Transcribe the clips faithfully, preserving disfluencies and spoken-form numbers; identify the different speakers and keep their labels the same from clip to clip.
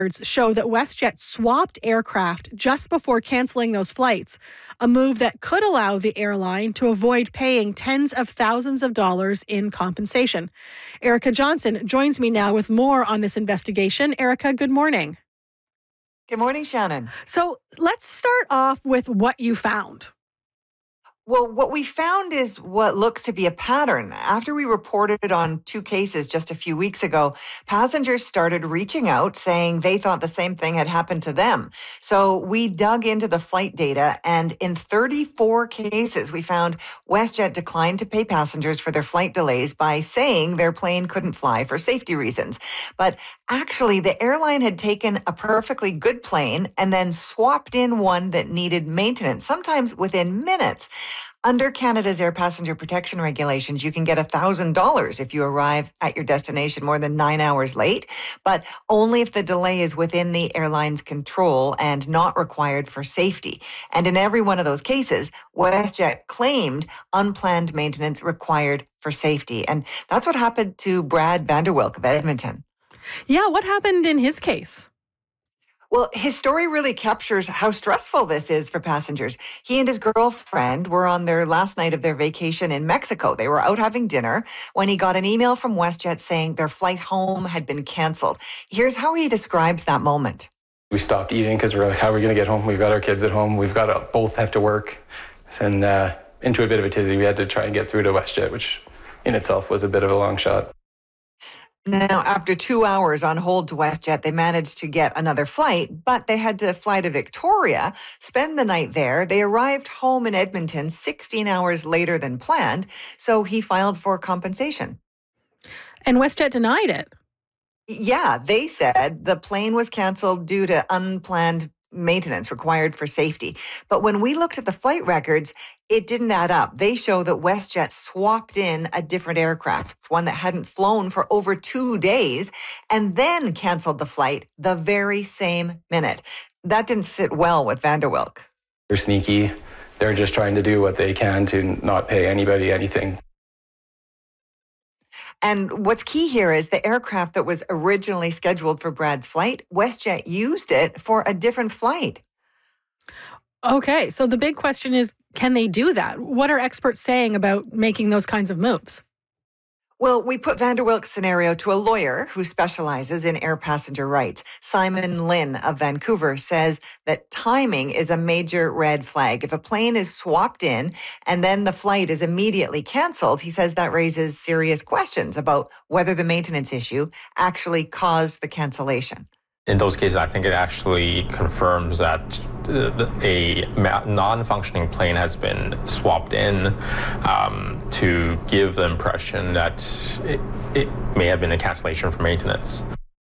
Speaker 1: show that WestJet swapped aircraft just before canceling those flights, a move that could allow the airline to avoid paying tens of thousands of dollars in compensation. Erica Johnson joins me now with more on this investigation. Erica, good morning.
Speaker 2: Good morning, Shannon.
Speaker 1: So let's start off with what you found.
Speaker 2: Well, what we found is what looks to be a pattern. After we reported on two cases just a few weeks ago, passengers started reaching out saying they thought the same thing had happened to them. So we dug into the flight data, and in thirty-four cases, we found WestJet declined to pay passengers for their flight delays by saying their plane couldn't fly for safety reasons. But actually, the airline had taken a perfectly good plane and then swapped in one that needed maintenance, sometimes within minutes. Under Canada's air passenger protection regulations, you can get one thousand dollars if you arrive at your destination more than nine hours late, but only if the delay is within the airline's control and not required for safety. And in every one of those cases, WestJet claimed unplanned maintenance required for safety. And that's what happened to Brad Vanderwilk of Edmonton.
Speaker 1: Yeah, what happened in his case?
Speaker 2: Well, his story really captures how stressful this is for passengers. He and his girlfriend were on their last night of their vacation in Mexico. They were out having dinner when he got an email from WestJet saying their flight home had been canceled. Here's how he describes that moment.
Speaker 3: We stopped eating because we're like, how are we going to get home? We've got our kids at home. We've got to both have to work. And uh, into a bit of a tizzy, we had to try and get through to WestJet, which in itself was a bit of a long shot.
Speaker 2: Now, after two hours on hold to WestJet, they managed to get another flight, but they had to fly to Victoria, spend the night there. They arrived home in Edmonton sixteen hours later than planned, so he filed for compensation.
Speaker 1: And WestJet denied it.
Speaker 2: Yeah, they said the plane was canceled due to unplanned maintenance required for safety. But when we looked at the flight records, it didn't add up. They show that WestJet swapped in a different aircraft, one that hadn't flown for over two days, and then canceled the flight the very same minute. That didn't sit well with Vanderwilk.
Speaker 3: They're sneaky. They're just trying to do what they can to not pay anybody anything.
Speaker 2: And what's key here is the aircraft that was originally scheduled for Brad's flight, WestJet used it for a different flight.
Speaker 1: Okay, so the big question is, can they do that? What are experts saying about making those kinds of moves?
Speaker 2: Well, we put Vanderwilk's scenario to a lawyer who specializes in air passenger rights. Simon Lynn of Vancouver says that timing is a major red flag. If a plane is swapped in and then the flight is immediately canceled, he says that raises serious questions about whether the maintenance issue actually caused the cancellation.
Speaker 4: In those cases, I think it actually confirms that a non-functioning plane has been swapped in um, to give the impression that it, it may have been a cancellation for maintenance.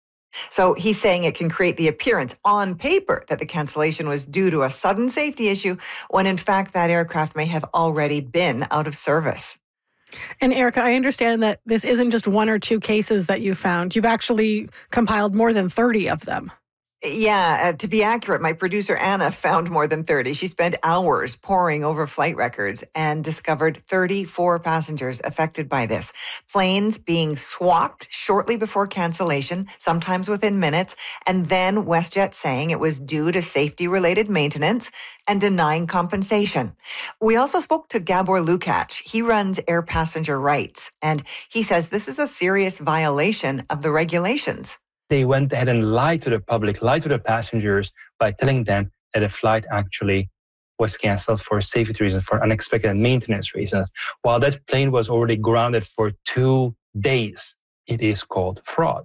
Speaker 2: So he's saying it can create the appearance on paper that the cancellation was due to a sudden safety issue, when in fact that aircraft may have already been out of service.
Speaker 1: And Erica, I understand that this isn't just one or two cases that you found. You've actually compiled more than thirty of them.
Speaker 2: Yeah, uh, to be accurate, my producer Anna found more than thirty. She spent hours poring over flight records and discovered thirty-four passengers affected by this. Planes being swapped shortly before cancellation, sometimes within minutes, and then WestJet saying it was due to safety-related maintenance and denying compensation. We also spoke to Gabor Lukács. He runs Air Passenger Rights, and he says this is a serious violation of the regulations.
Speaker 5: They went ahead and lied to the public, lied to the passengers by telling them that a flight actually was canceled for safety reasons, for unexpected maintenance reasons, while that plane was already grounded for two days. It is called fraud.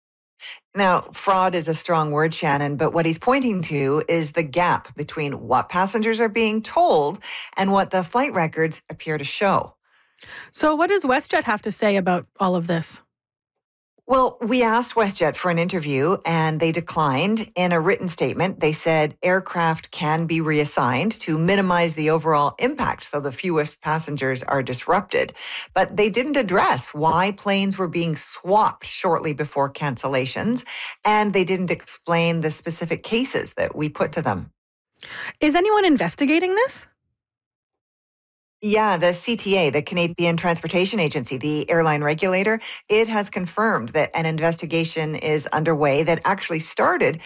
Speaker 2: Now, fraud is a strong word, Shannon, but what he's pointing to is the gap between what passengers are being told and what the flight records appear to show.
Speaker 1: So what does WestJet have to say about all of this?
Speaker 2: Well, we asked WestJet for an interview and they declined. In a written statement, they said aircraft can be reassigned to minimize the overall impact so the fewest passengers are disrupted. But they didn't address why planes were being swapped shortly before cancellations, and they didn't explain the specific cases that we put to them.
Speaker 1: Is anyone investigating this?
Speaker 2: Yeah, the C T A, the Canadian Transportation Agency, the airline regulator, it has confirmed that an investigation is underway that actually started